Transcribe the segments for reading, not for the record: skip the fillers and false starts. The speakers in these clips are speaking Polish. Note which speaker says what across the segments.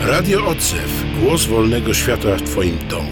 Speaker 1: Radio Odzew. Głos wolnego świata w Twoim domu.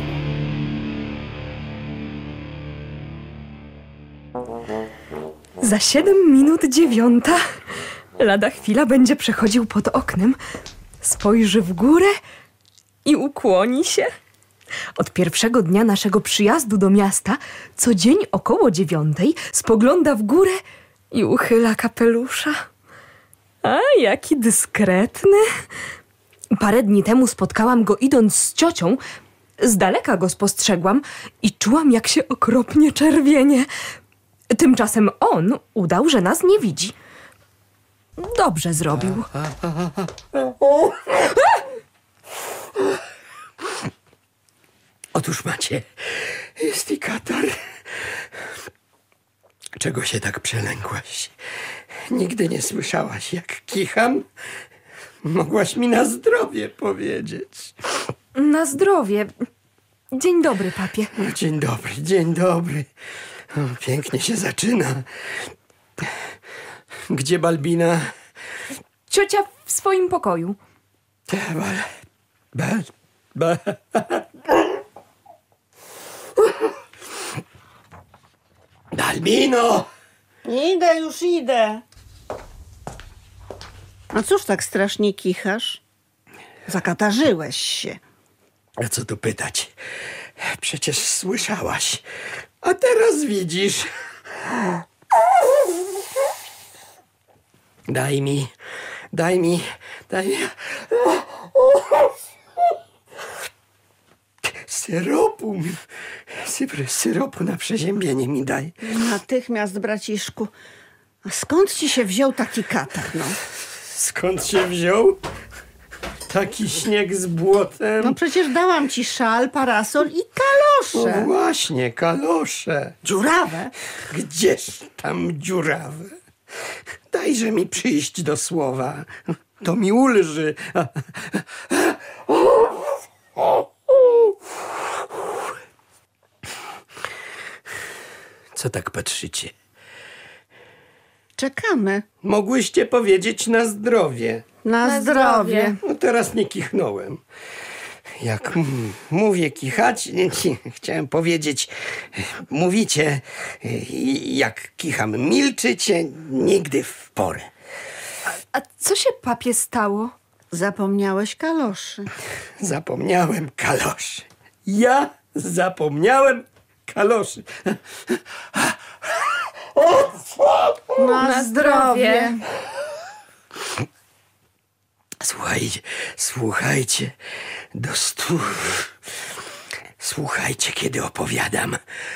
Speaker 2: Za 7 minut 9. Lada chwila będzie przechodził pod oknem. Spojrzy w górę i ukłoni się. Od pierwszego dnia naszego przyjazdu do miasta co dzień około 9 spogląda w górę i uchyla kapelusza. A jaki dyskretny. Parę dni temu spotkałam go idąc z ciocią. Z daleka go spostrzegłam i czułam, jak się okropnie czerwienie. Tymczasem on udał, że nas nie widzi. Dobrze zrobił.
Speaker 3: Otóż macie, jest i katar. Czego się tak przelękłaś? Nigdy nie słyszałaś, jak kicham? Mogłaś mi na zdrowie powiedzieć.
Speaker 2: Na zdrowie. Dzień dobry, papie.
Speaker 3: Dzień dobry, dzień dobry. O, pięknie się zaczyna. Gdzie Balbina?
Speaker 2: Ciocia w swoim pokoju.
Speaker 3: Balbino!
Speaker 4: Już idę. A cóż tak strasznie kichasz? Zakatarzyłeś się.
Speaker 3: A co tu pytać? Przecież słyszałaś. A teraz widzisz. Daj mi. Syropu. Syropu na przeziębienie mi daj.
Speaker 4: Natychmiast, braciszku. A skąd ci się wziął taki katar, no?
Speaker 3: Skąd się wziął? Taki śnieg z błotem.
Speaker 4: No przecież dałam ci szal, parasol i
Speaker 3: No
Speaker 4: kalosze.
Speaker 3: właśnie, kalosze.
Speaker 4: Dziurawe.
Speaker 3: Gdzież tam dziurawe? Dajże mi przyjść do słowa. To mi ulży. Co tak patrzycie?
Speaker 4: Czekamy.
Speaker 3: Mogłyście powiedzieć na zdrowie.
Speaker 4: Na zdrowie.
Speaker 3: No teraz nie kichnąłem. Jak mówię kichać, chciałem powiedzieć, mówicie, jak kicham, milczycie nigdy w porę.
Speaker 2: A co się, papie, stało?
Speaker 4: Zapomniałeś kaloszy.
Speaker 3: Zapomniałem kaloszy. Ja zapomniałem kaloszy.
Speaker 4: Na zdrowie.
Speaker 3: Słuchajcie, do stu. Słuchajcie, kiedy opowiadam.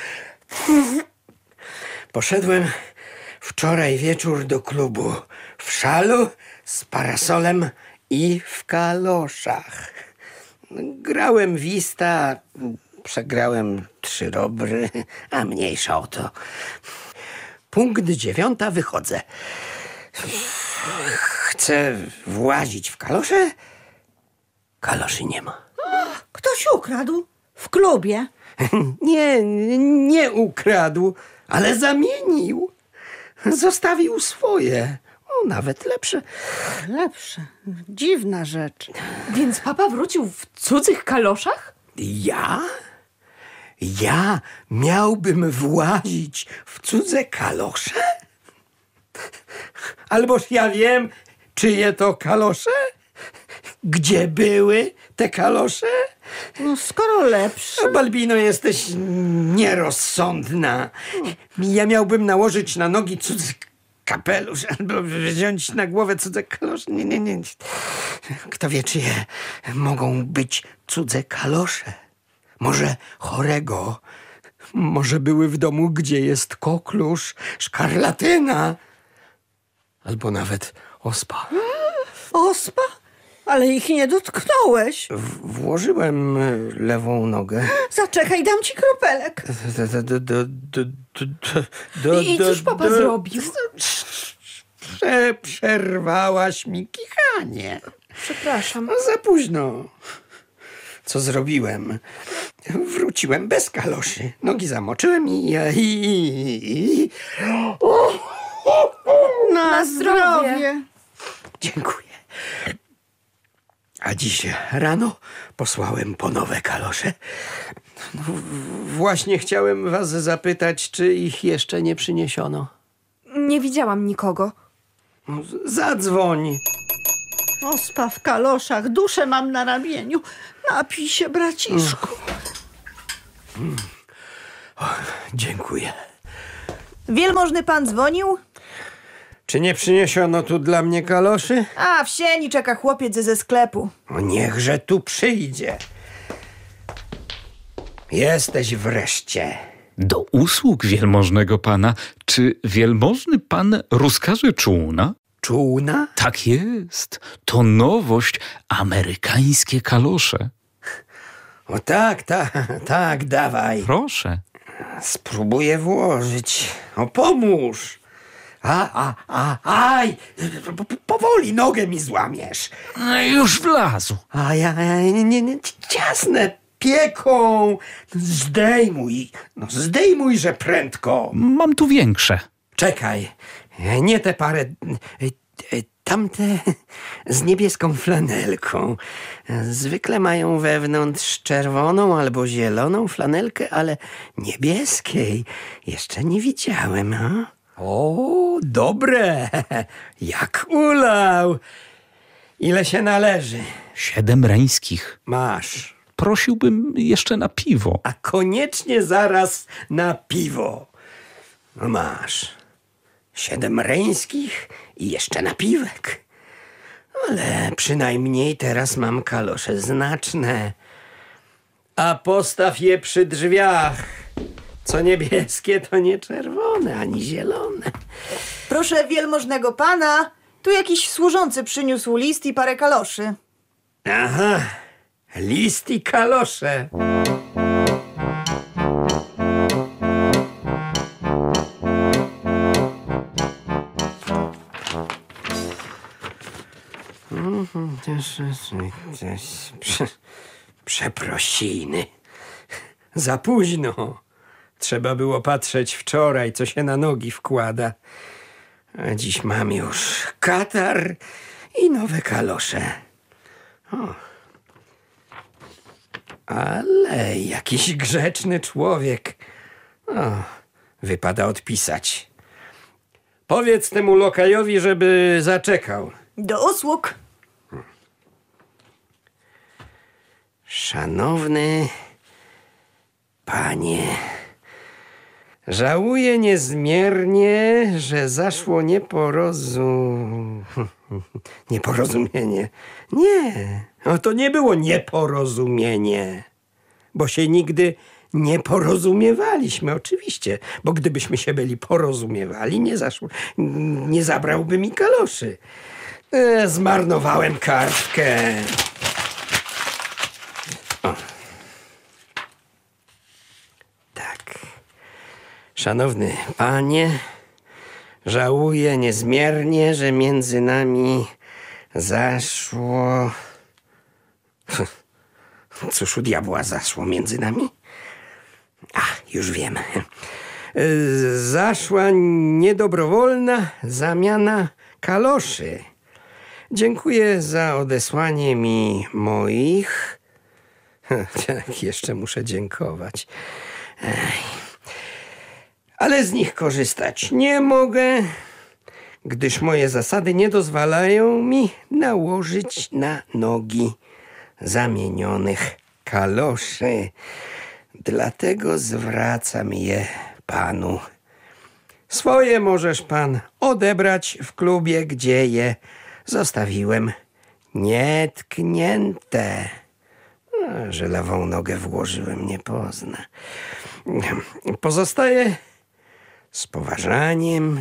Speaker 3: Poszedłem wczoraj wieczór do klubu w szalu, z parasolem i w kaloszach. Grałem wista, przegrałem 3 robry, a mniejsza o to. Punkt 9 wychodzę. Chcę włazić w kalosze. Kaloszy nie ma.
Speaker 4: Ktoś ukradł w klubie.
Speaker 3: Nie ukradł, ale zamienił. Zostawił swoje. O, nawet lepsze.
Speaker 4: Lepsze. Dziwna rzecz.
Speaker 2: Więc papa wrócił w cudzych kaloszach?
Speaker 3: Ja miałbym włazić w cudze kalosze? Alboż ja wiem, czyje to kalosze? Gdzie były te kalosze?
Speaker 4: No skoro lepsze.
Speaker 3: Balbino, jesteś nierozsądna. Ja miałbym nałożyć na nogi cudzy kapelusz albo wziąć na głowę cudze kalosze. Nie. Kto wie, czyje mogą być cudze kalosze? Może chorego? Może były w domu, gdzie jest koklusz, szkarlatyna? Albo nawet ospa.
Speaker 4: Ospa? Ale ich nie dotknąłeś.
Speaker 3: Włożyłem lewą nogę.
Speaker 4: Zaczekaj, dam ci kropelek.
Speaker 2: I cóż papa zrobił?
Speaker 3: Przerwałaś mi kichanie.
Speaker 2: Przepraszam.
Speaker 3: No, za późno. Co zrobiłem? Wróciłem bez kaloszy. Nogi zamoczyłem i...
Speaker 4: Na zdrowie.
Speaker 3: Dziękuję. A dziś rano posłałem po nowe kalosze. No, właśnie chciałem was zapytać, czy ich jeszcze nie przyniesiono.
Speaker 2: Nie widziałam nikogo.
Speaker 3: No, zadzwoń.
Speaker 4: Ospa w kaloszach, duszę mam na ramieniu. Napij się, braciszku.
Speaker 3: Dziękuję.
Speaker 5: Wielmożny pan dzwonił?
Speaker 3: Czy nie przyniesiono tu dla mnie kaloszy?
Speaker 5: A, w sieni czeka chłopiec ze sklepu.
Speaker 3: O, niechże tu przyjdzie. Jesteś wreszcie.
Speaker 6: Do usług wielmożnego pana. Czy wielmożny pan ruskarzy czółna?
Speaker 3: Czółna?
Speaker 6: Tak jest. To nowość. Amerykańskie kalosze.
Speaker 3: O tak, dawaj.
Speaker 6: Proszę.
Speaker 3: Spróbuję włożyć. O, pomóż. Aj! Powoli nogę mi złamiesz.
Speaker 6: Już wlazł.
Speaker 3: A ja, nie, ciasne, pieką. Zdejmujże prędko.
Speaker 6: Mam tu większe.
Speaker 3: Czekaj, nie te parę, tamte z niebieską flanelką. Zwykle mają wewnątrz czerwoną albo zieloną flanelkę, ale niebieskiej jeszcze nie widziałem. A? O, dobre, jak ulał. Ile się należy?
Speaker 6: 7 reńskich.
Speaker 3: Masz.
Speaker 6: Prosiłbym jeszcze na piwo.
Speaker 3: A koniecznie zaraz na piwo. No masz. 7 reńskich i jeszcze napiwek. Ale przynajmniej teraz mam kalosze znaczne. A postaw je przy drzwiach. Co niebieskie, to nie czerwone, ani zielone.
Speaker 5: Proszę wielmożnego pana, tu jakiś służący przyniósł list i parę kaloszy.
Speaker 3: Aha, list i kalosze. Przeprosiny. Za późno. Trzeba było patrzeć wczoraj, co się na nogi wkłada. A dziś mam już katar i nowe kalosze. O. Ale jakiś grzeczny człowiek. O, wypada odpisać. Powiedz temu lokajowi, żeby zaczekał.
Speaker 5: Do usług.
Speaker 3: Szanowny panie, żałuję niezmiernie, że zaszło nieporozumienie. Nie, to nie było nieporozumienie, bo się nigdy nie porozumiewaliśmy, oczywiście, bo gdybyśmy się byli porozumiewali, nie zabrałby mi kaloszy. Zmarnowałem kartkę. Tak. Szanowny panie, żałuję niezmiernie, że między nami zaszło... Cóż u diabła zaszło między nami? Już wiem. Zaszła niedobrowolna zamiana kaloszy. Dziękuję za odesłanie mi moich... Tak, jeszcze muszę dziękować. Ale z nich korzystać nie mogę, gdyż moje zasady nie dozwalają mi nałożyć na nogi zamienionych kaloszy. Dlatego zwracam je panu. Swoje możesz pan odebrać w klubie, gdzie je zostawiłem nietknięte. Że lewą nogę włożyłem, nie pozna. Pozostaje z poważaniem.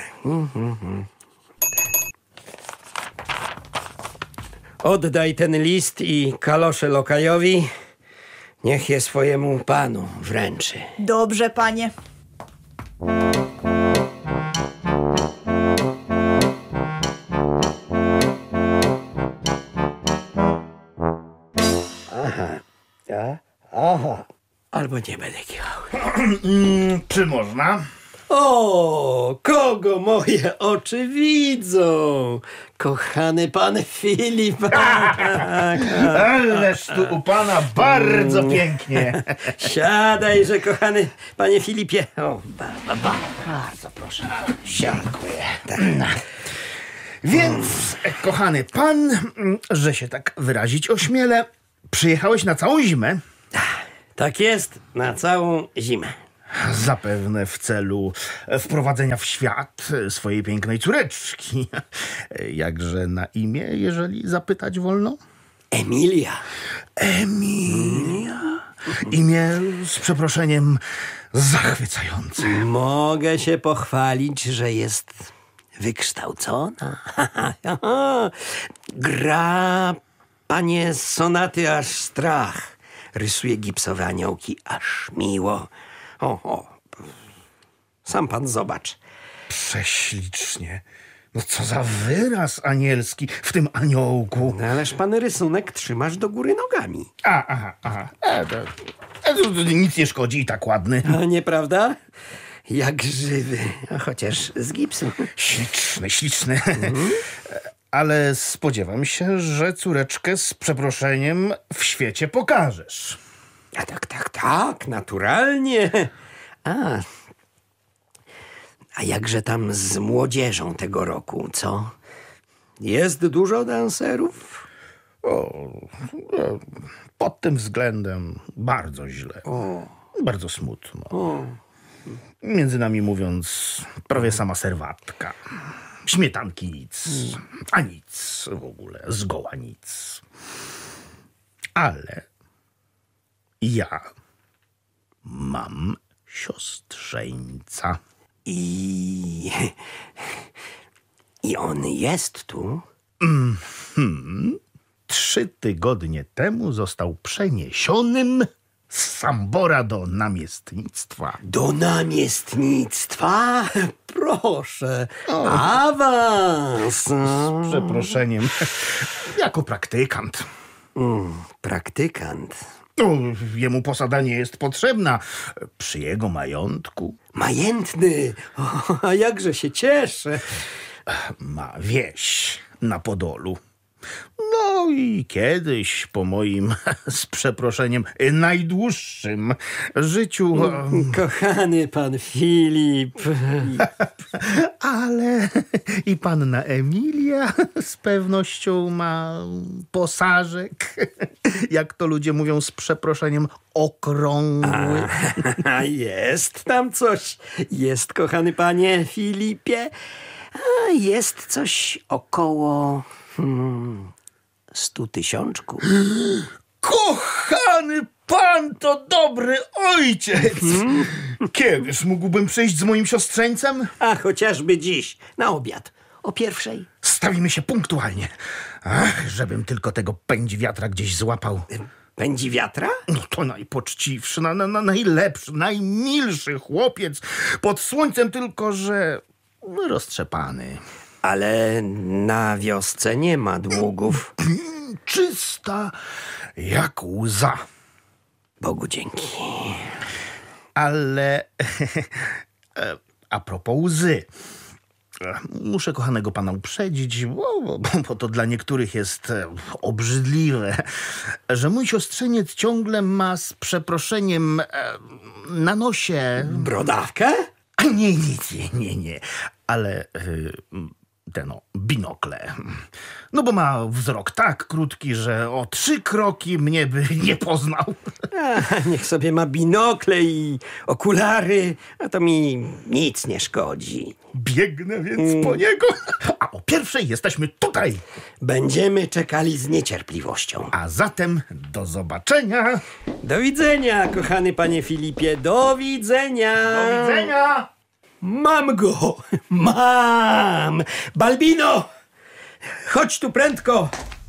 Speaker 3: Oddaj ten list i kalosze lokajowi. Niech je swojemu panu wręczy.
Speaker 5: Dobrze, panie.
Speaker 3: Aha. Albo nie będę kiwał.
Speaker 1: Czy można?
Speaker 3: O, kogo moje oczy widzą? Kochany pan Filip.
Speaker 7: Ależ tu u pana bardzo pięknie.
Speaker 3: Siadajże, kochany panie Filipie. O, bardzo proszę. Dziękuję.
Speaker 7: Więc, kochany pan, że się tak wyrazić ośmielę, przyjechałeś na całą zimę.
Speaker 3: Tak jest, na całą zimę.
Speaker 7: Zapewne w celu wprowadzenia w świat swojej pięknej córeczki. Jakże na imię, jeżeli zapytać wolno?
Speaker 3: Emilia.
Speaker 7: Emilia. Imię z przeproszeniem zachwycające.
Speaker 3: Mogę się pochwalić, że jest wykształcona. Gra panie sonaty aż strach. Rysuje gipsowe aniołki aż miło. Sam pan zobacz.
Speaker 7: Prześlicznie. No co za wyraz anielski w tym aniołku.
Speaker 3: No, ależ pan rysunek trzymasz do góry nogami.
Speaker 7: Aha. To nic nie szkodzi i tak ładny.
Speaker 3: A nieprawda? Jak żywy, a chociaż z gipsu.
Speaker 7: Śliczny. Ale spodziewam się, że córeczkę z przeproszeniem w świecie pokażesz.
Speaker 3: A tak, naturalnie. A jakże tam z młodzieżą tego roku, co? Jest dużo danserów?
Speaker 7: Pod tym względem bardzo źle. Bardzo smutno. Między nami mówiąc, prawie sama serwatka. Śmietanki nic, a nic w ogóle, zgoła nic. Ale ja mam siostrzeńca.
Speaker 3: I on jest tu?
Speaker 7: 3 tygodnie temu został przeniesionym z Sambora do namiestnictwa.
Speaker 3: Do namiestnictwa? Proszę, awans!
Speaker 7: Z przeproszeniem, jako praktykant.
Speaker 3: Praktykant?
Speaker 7: Jemu posada nie jest potrzebna przy jego majątku.
Speaker 3: Majętny! A jakże się cieszę!
Speaker 7: Ma wieś na Podolu. No i kiedyś po moim, z przeproszeniem, najdłuższym życiu...
Speaker 3: Kochany pan Filip.
Speaker 7: Ale i panna Emilia z pewnością ma posażek, jak to ludzie mówią z przeproszeniem, okrągły.
Speaker 3: Jest tam coś. Jest, kochany panie Filipie. Jest coś około 100 tysiączków.
Speaker 7: Kochany pan to dobry ojciec! Kiedyż mógłbym przyjść z moim siostrzeńcem?
Speaker 3: A chociażby dziś, na obiad. O 1:00.
Speaker 7: Stawimy się punktualnie. Ach, żebym tylko tego pędzi wiatra gdzieś złapał.
Speaker 3: Pędzi wiatra?
Speaker 7: No to najpoczciwszy, najlepszy, najmilszy chłopiec pod słońcem, tylko że roztrzepany.
Speaker 3: Ale na wiosce nie ma długów.
Speaker 7: Czysta jak łza.
Speaker 3: Bogu dzięki.
Speaker 7: Ale a propos łzy. Muszę kochanego pana uprzedzić, bo to dla niektórych jest obrzydliwe, że mój siostrzeniec ciągle ma z przeproszeniem na nosie...
Speaker 3: Brodawkę?
Speaker 7: Nie. Ale binokle. No bo ma wzrok tak krótki, że o 3 kroki mnie by nie poznał.
Speaker 3: Niech sobie ma binokle i okulary, a to mi nic nie szkodzi.
Speaker 7: Biegnę więc po niego, a o 1:00 jesteśmy tutaj.
Speaker 3: Będziemy czekali z niecierpliwością.
Speaker 7: A zatem do zobaczenia.
Speaker 3: Do widzenia, kochany panie Filipie, do widzenia.
Speaker 7: Do widzenia.
Speaker 3: Mam go! Mam! Balbino! Chodź tu prędko!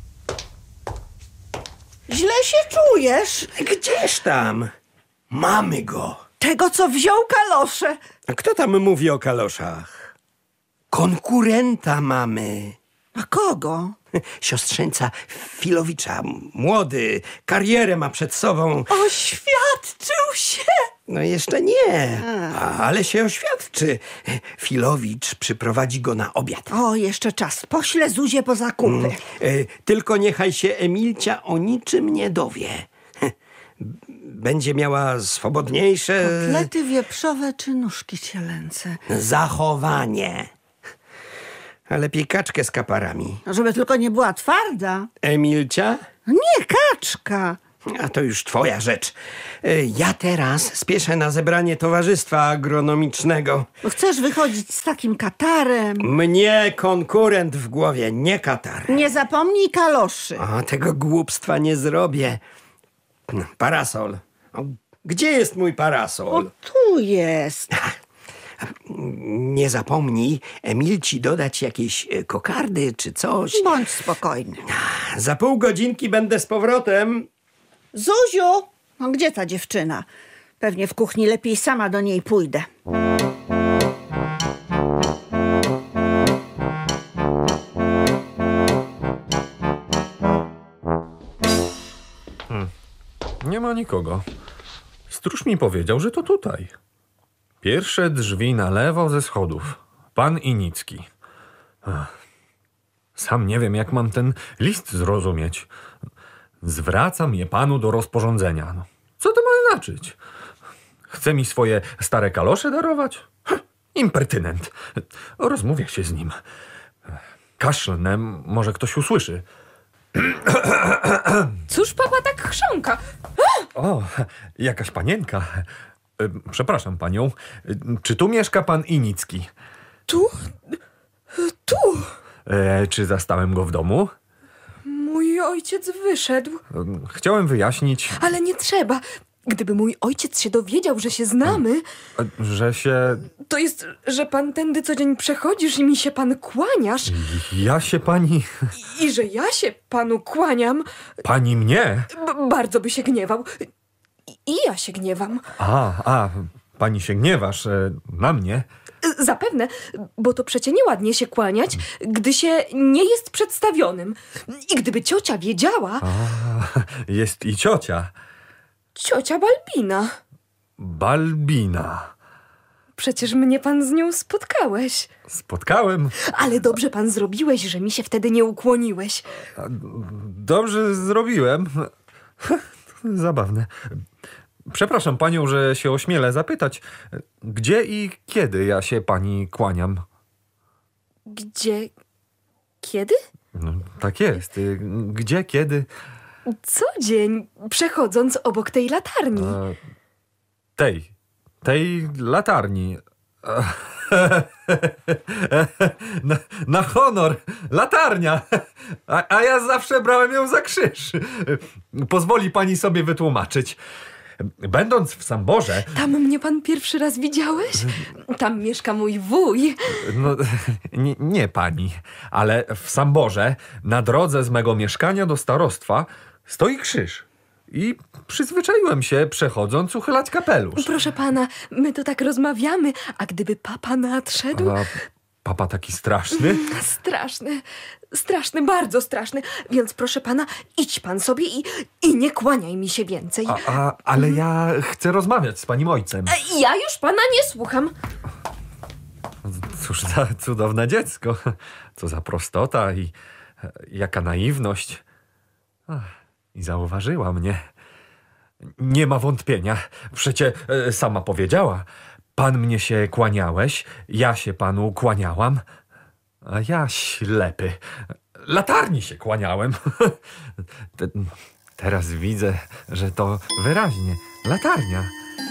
Speaker 4: Źle się czujesz?
Speaker 3: Gdzież tam? Mamy go!
Speaker 4: Tego, co wziął kalosze.
Speaker 3: A kto tam mówi o kaloszach? Konkurenta mamy.
Speaker 4: A kogo?
Speaker 3: Siostrzeńca Filowicza. Młody, karierę ma przed sobą.
Speaker 4: Oświadczył się!
Speaker 3: No jeszcze nie, ale się oświadczy. Filowicz przyprowadzi go na obiad.
Speaker 4: O, jeszcze czas. Poślę Zuzię po zakupy.
Speaker 3: Tylko niechaj się Emilcia o niczym nie dowie. Będzie miała swobodniejsze
Speaker 4: Kotlety wieprzowe czy nóżki cielęce?
Speaker 3: zachowanie. A lepiej kaczkę z kaparami.
Speaker 4: Żeby tylko nie była twarda.
Speaker 3: Emilcia?
Speaker 4: Nie, kaczka.
Speaker 3: A to już twoja rzecz. Ja teraz spieszę na zebranie Towarzystwa Agronomicznego.
Speaker 4: Bo chcesz wychodzić z takim katarem.
Speaker 3: Mnie konkurent w głowie, nie katar.
Speaker 4: Nie zapomnij kaloszy.
Speaker 3: O, tego głupstwa nie zrobię. Parasol. O, gdzie jest mój
Speaker 4: O,
Speaker 3: parasol?
Speaker 4: tu jest.
Speaker 3: Nie zapomnij Emilci dodać jakiejś kokardy czy coś.
Speaker 4: Bądź spokojny.
Speaker 3: Za pół godzinki będę z powrotem.
Speaker 4: Zuziu! No, gdzie ta dziewczyna? Pewnie w kuchni, lepiej sama do niej pójdę.
Speaker 8: Nie ma nikogo. Stróż mi powiedział, że to tutaj. Pierwsze drzwi na lewo ze schodów. Pan Inicki. Sam nie wiem, jak mam ten list zrozumieć. Zwracam je panu do rozporządzenia. No, co to ma znaczyć? Chce mi swoje stare kalosze darować? Impertynent. Rozmówię się z nim. Kaszlnę, może ktoś usłyszy.
Speaker 2: Cóż papa tak chrząka?
Speaker 8: O, jakaś panienka. Przepraszam panią. Czy tu mieszka pan Inicki?
Speaker 2: Tu? Tu!
Speaker 8: Czy zastałem go w domu?
Speaker 2: Mój ojciec wyszedł.
Speaker 8: Chciałem wyjaśnić,
Speaker 2: Ale nie trzeba. Gdyby mój ojciec się dowiedział, że się znamy,
Speaker 8: że się...
Speaker 2: to jest, że pan tędy co dzień przechodzisz i mi się pan kłaniasz
Speaker 8: Ja się pani...
Speaker 2: i że ja się panu kłaniam,
Speaker 8: Pani mnie?
Speaker 2: bardzo by się gniewał. I ja się gniewam.
Speaker 8: Pani się gniewasz na mnie?
Speaker 2: Zapewne, bo to przecie nieładnie się kłaniać, gdy się nie jest przedstawionym. I gdyby ciocia wiedziała...
Speaker 8: Jest i ciocia.
Speaker 2: Ciocia Balbina.
Speaker 8: Balbina.
Speaker 2: Przecież mnie pan z nią spotkałeś.
Speaker 8: Spotkałem.
Speaker 2: Ale dobrze pan zrobiłeś, że mi się wtedy nie ukłoniłeś.
Speaker 8: Dobrze zrobiłem. Zabawne. Przepraszam panią, że się ośmielę zapytać, gdzie i kiedy ja się pani kłaniam?
Speaker 2: Gdzie? Kiedy?
Speaker 8: No, tak jest. Gdzie, kiedy?
Speaker 2: Co dzień, przechodząc obok tej latarni.
Speaker 8: Tej latarni. Na honor, latarnia. A ja zawsze brałem ją za krzyż. Pozwoli pani sobie wytłumaczyć. Będąc w Samborze...
Speaker 2: Tam mnie pan pierwszy raz widziałeś? Tam mieszka mój wuj.
Speaker 8: No, nie pani, ale w Samborze na drodze z mego mieszkania do starostwa stoi krzyż. I przyzwyczaiłem się, przechodząc, uchylać kapelusz.
Speaker 2: Proszę pana, my to tak rozmawiamy, a gdyby papa nadszedł...
Speaker 8: A papa taki straszny?
Speaker 2: Straszny, bardzo straszny. Więc proszę pana, idź pan sobie i nie kłaniaj mi się więcej.
Speaker 8: Ale ja chcę rozmawiać z panim ojcem.
Speaker 2: Ja już pana nie słucham.
Speaker 8: Cóż za cudowne dziecko. Co za prostota i jaka naiwność. I zauważyła mnie. Nie ma wątpienia. Przecie sama powiedziała. Pan mnie się kłaniałeś, ja się panu kłaniałam. A ja ślepy. Latarni się kłaniałem. Teraz widzę, że to wyraźnie latarnia.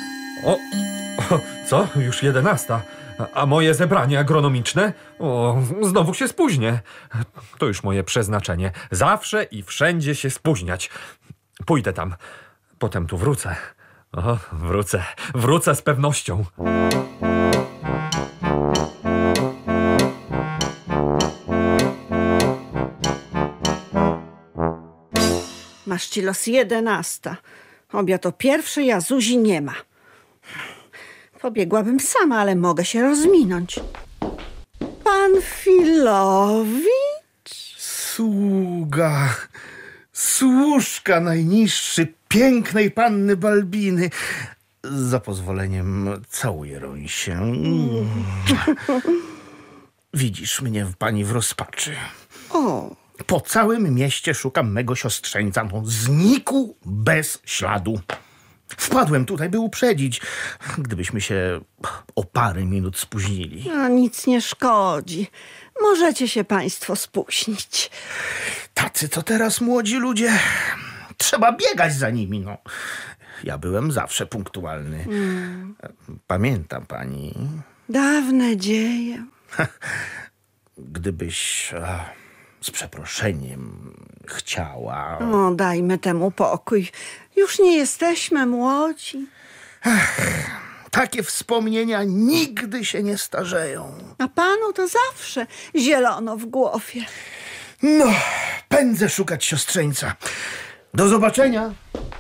Speaker 8: Co? Już 11. A moje zebranie agronomiczne? Znowu się spóźnię. To już moje przeznaczenie. Zawsze i wszędzie się spóźniać. Pójdę tam. Potem tu wrócę. Wrócę z pewnością.
Speaker 4: Masz ci los 11. Obiad o 1, a Zuzi nie ma. Pobiegłabym sama, ale mogę się rozminąć. Pan Filowicz?
Speaker 7: Służka najniższy pięknej panny Balbiny. Za pozwoleniem całuję Rąsię. Widzisz mnie pani w rozpaczy.
Speaker 4: O,
Speaker 7: Po całym mieście szukam mego siostrzeńca. No, znikł bez śladu. Wpadłem tutaj, by uprzedzić, gdybyśmy się o parę minut spóźnili.
Speaker 4: no nic nie szkodzi. Możecie się państwo spóźnić.
Speaker 7: Tacy to teraz młodzi ludzie. Trzeba biegać za nimi, no. Ja byłem zawsze punktualny. Pamiętam pani.
Speaker 4: Dawne dzieje.
Speaker 7: Gdybyś z przeproszeniem chciała...
Speaker 4: O, dajmy temu pokój. Już nie jesteśmy młodzi.
Speaker 7: Takie wspomnienia nigdy się nie starzeją.
Speaker 4: A panu to zawsze zielono w głowie.
Speaker 7: No, pędzę szukać siostrzeńca. Do zobaczenia.